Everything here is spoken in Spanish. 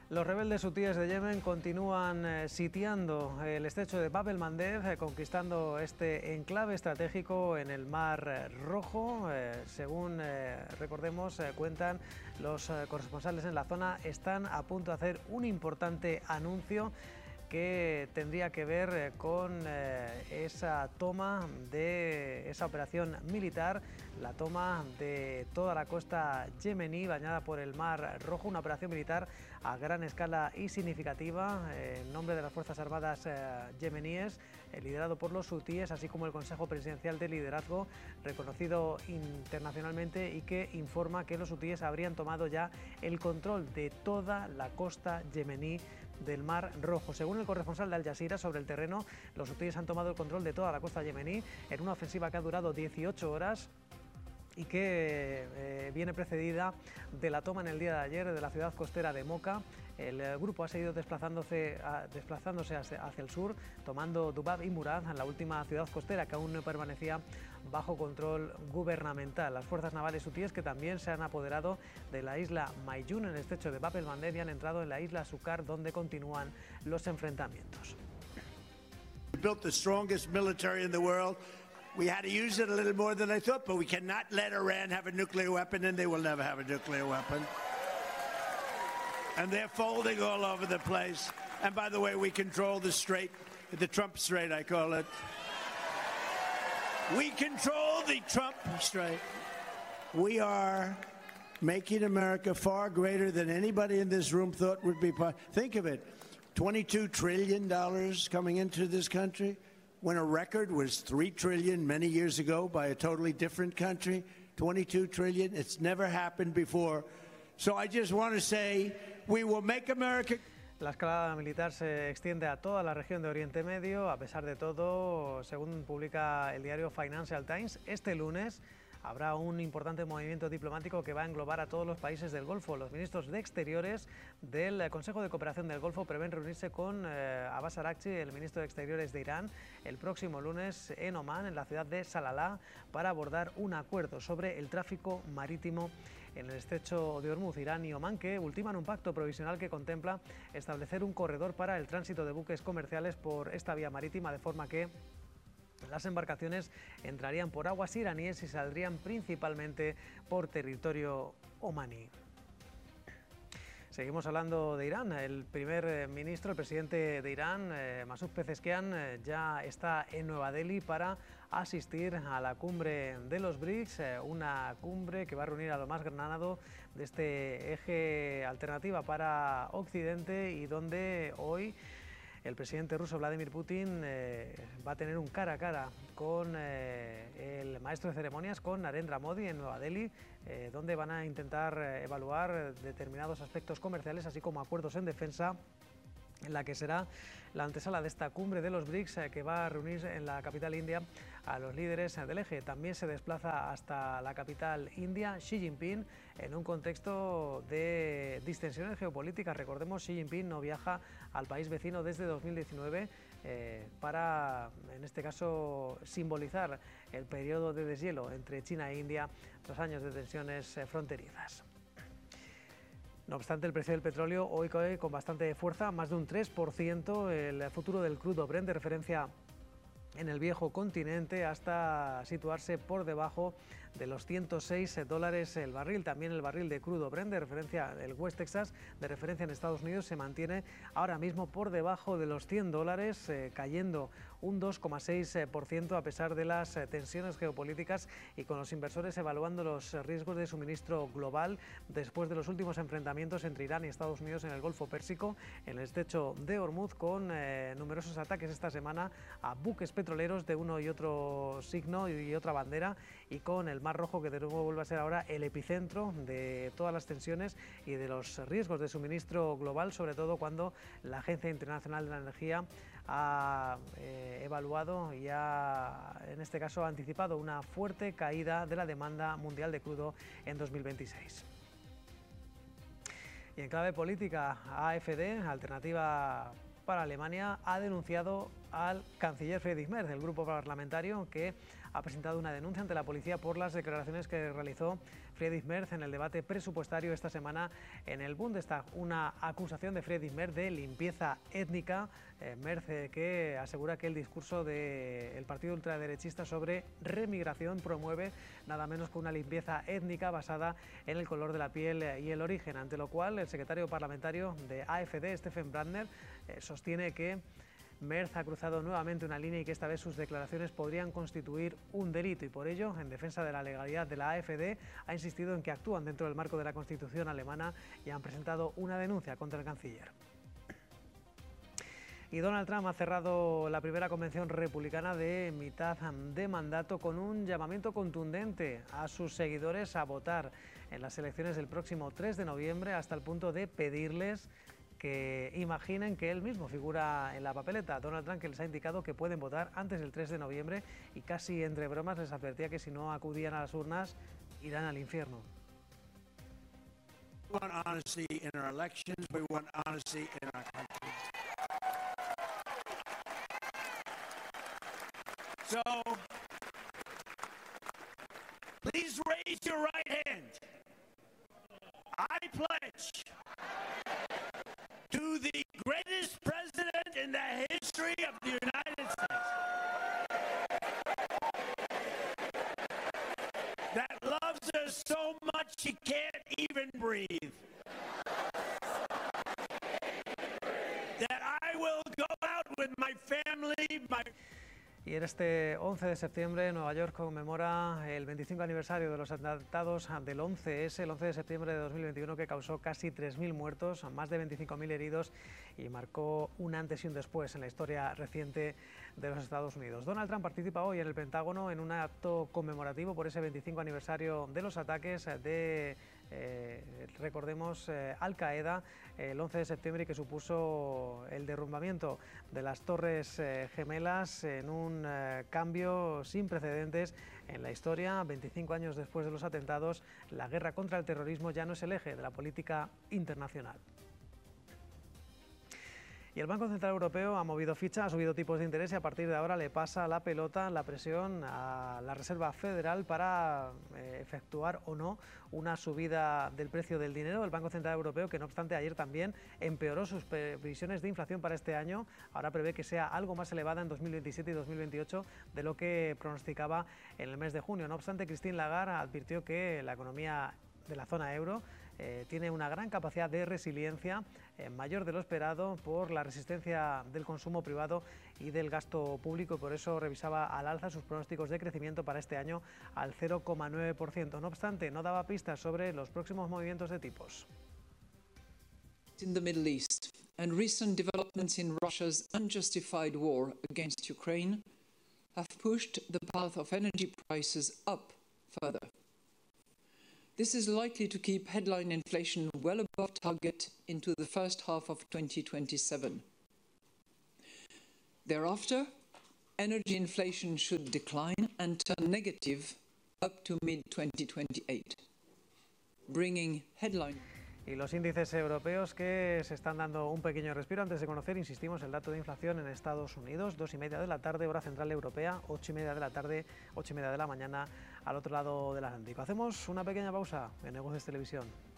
Los rebeldes hutíes de Yemen continúan sitiando el estrecho de Bab el-Mandeb, conquistando este enclave estratégico en el Mar Rojo. Según recordemos, cuentan los corresponsales en la zona, están a punto de hacer un importante anuncio que tendría que ver con esa toma de esa operación militar, la toma de toda la costa yemení bañada por el Mar Rojo, una operación militar a gran escala y significativa en nombre de las Fuerzas Armadas yemeníes, liderado por los hutíes, así como el Consejo Presidencial de Liderazgo, reconocido internacionalmente, y que informa que los hutíes habrían tomado ya el control de toda la costa yemení del Mar Rojo. Según el corresponsal de Al Jazeera sobre el terreno, los hutíes han tomado el control de toda la costa yemení en una ofensiva que ha durado 18 horas y que viene precedida de la toma en el día de ayer de la ciudad costera de Moka. El grupo ha seguido desplazándose hacia el sur, tomando Dubab y Murad, la última ciudad costera que aún no permanecía bajo control gubernamental. Las fuerzas navales hutíes, que también se han apoderado de la isla Mayún en el estrecho de Bab el-Mandeb, y han entrado en la isla Sukar, donde continúan los enfrentamientos. We built the strongest military in the world. We had to use it a little more than I thought, but we cannot let Iran have a nuclear weapon, and they will never have a nuclear weapon. And they're folding all over the place. And by the way, we control the strait, the Trump Strait, I call it. We control the Trump Strait. We are making America far greater than anybody in this room thought would be possible. Think of it, $22 trillion coming into this country, when a record was $3 trillion many years ago by a totally different country. 22 trillion, it's never happened before. So I just want to say, we will make America... La escalada militar se extiende a toda la región de Oriente Medio. A pesar de todo, según publica el diario Financial Times, este lunes habrá un importante movimiento diplomático que va a englobar a todos los países del Golfo. Los ministros de Exteriores del Consejo de Cooperación del Golfo prevén reunirse con Abbas Araghchi, el ministro de Exteriores de Irán, el próximo lunes en Omán, en la ciudad de Salalah, para abordar un acuerdo sobre el tráfico marítimo en el estrecho de Hormuz. Irán y Omán, que ultiman un pacto provisional que contempla establecer un corredor para el tránsito de buques comerciales por esta vía marítima, de forma que las embarcaciones entrarían por aguas iraníes y saldrían principalmente por territorio omaní. Seguimos hablando de Irán. El primer ministro, el presidente de Irán, Masoud Pezeshkian, ya está en Nueva Delhi para asistir a la cumbre de los BRICS, una cumbre que va a reunir a lo más granado de este eje alternativa para Occidente, y donde hoy el presidente ruso Vladimir Putin va a tener un cara a cara con el maestro de ceremonias, con Narendra Modi, en Nueva Delhi, donde van a intentar evaluar determinados aspectos comerciales, así como acuerdos en defensa, en la que será la antesala de esta cumbre de los BRICS, que va a reunir en la capital india a los líderes del eje. También se desplaza hasta la capital india Xi Jinping, en un contexto de distensiones geopolíticas. Recordemos, Xi Jinping no viaja al país vecino desde 2019 para, en este caso, simbolizar el periodo de deshielo entre China e India tras años de tensiones fronterizas. No obstante, el precio del petróleo hoy cae con bastante fuerza, más de un 3%. El futuro del crudo Brent, de referencia en el viejo continente, hasta situarse por debajo de los $106 el barril. También el barril de crudo Brent, de referencia del West Texas, de referencia en Estados Unidos, se mantiene ahora mismo por debajo de los $100, cayendo un 2,6% a pesar de las tensiones geopolíticas, y con los inversores evaluando los riesgos de suministro global después de los últimos enfrentamientos entre Irán y Estados Unidos en el Golfo Pérsico, en el estrecho de Hormuz, con numerosos ataques esta semana a buques petroleros de uno y otro signo y otra bandera, y con el Mar Rojo, que de nuevo vuelve a ser ahora el epicentro de todas las tensiones y de los riesgos de suministro global, sobre todo cuando la Agencia Internacional de la Energía ha evaluado y ha, en este caso, anticipado una fuerte caída de la demanda mundial de crudo en 2026. Y en clave política, AfD, Alternativa para Alemania, ha denunciado al canciller Friedrich Merz, del grupo parlamentario, que ha presentado una denuncia ante la policía por las declaraciones que realizó Friedrich Merz en el debate presupuestario esta semana en el Bundestag. Una acusación de Friedrich Merz de limpieza étnica. Merz que asegura que el discurso del partido ultraderechista sobre remigración promueve nada menos que una limpieza étnica basada en el color de la piel y el origen, ante lo cual el secretario parlamentario de AfD, Stefan Brandner, sostiene que Merz ha cruzado nuevamente una línea y que esta vez sus declaraciones podrían constituir un delito, y por ello, en defensa de la legalidad de la AfD, ha insistido en que actúan dentro del marco de la Constitución alemana y han presentado una denuncia contra el canciller. Y Donald Trump ha cerrado la primera convención republicana de mitad de mandato con un llamamiento contundente a sus seguidores a votar en las elecciones del próximo 3 de noviembre, hasta el punto de pedirles que imaginen que él mismo figura en la papeleta. Donald Trump, que les ha indicado que pueden votar antes del 3 de noviembre y casi entre bromas les advertía que si no acudían a las urnas irán al infierno. We want honesty in our elections. We want honesty in our country. So, please raise your right hand. I pledge to the greatest president in the history of the United States that loves us so much he can't even breathe, that I will go out with my family, Y en este 11 de septiembre, Nueva York conmemora el 25 aniversario de los atentados del 11S, el 11 de septiembre de 2021, que causó casi 3.000 muertos, más de 25.000 heridos y marcó un antes y un después en la historia reciente de los Estados Unidos. Donald Trump participa hoy en el Pentágono en un acto conmemorativo por ese 25 aniversario de los ataques de recordemos, Al-Qaeda el 11 de septiembre, y que supuso el derrumbamiento de las Torres Gemelas en un cambio sin precedentes en la historia. 25 años después de los atentados, la guerra contra el terrorismo ya no es el eje de la política internacional. Y el Banco Central Europeo ha movido ficha, ha subido tipos de interés y a partir de ahora le pasa la pelota, la presión a la Reserva Federal para efectuar o no una subida del precio del dinero. El Banco Central Europeo, que no obstante ayer también empeoró sus previsiones de inflación para este año, ahora prevé que sea algo más elevada en 2027 y 2028 de lo que pronosticaba en el mes de junio. No obstante, Christine Lagarde advirtió que la economía de la zona euro tiene una gran capacidad de resiliencia, mayor de lo esperado, por la resistencia del consumo privado y del gasto público, y por eso revisaba al alza sus pronósticos de crecimiento para este año al 0,9%. No obstante, no daba pistas sobre los próximos movimientos de tipos. In the Middle East and recent developments in Russia's unjustified war against Ukraine have pushed the path of energy prices up further. This is likely to keep headline inflation well above target into the first half of 2027. Thereafter, energy inflation should decline and turn negative up to mid-2028, bringing headline... Y los índices europeos que se están dando un pequeño respiro antes de conocer, insistimos, el dato de inflación en Estados Unidos, 2:30 de la tarde, hora central europea, 8:30 de la tarde, 8:30 de la mañana, al otro lado del Atlántico. Hacemos una pequeña pausa en Negocios Televisión.